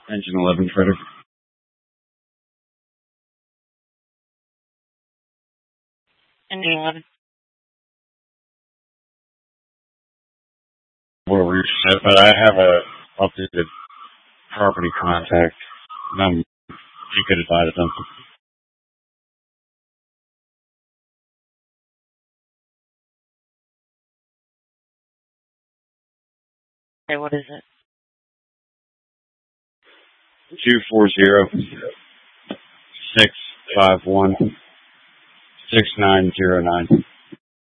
Engine 11 Fritter. Engine 11. We'll reach it, but I have a updated property contact. You could advise them. Okay, what is it? 240-651-6909.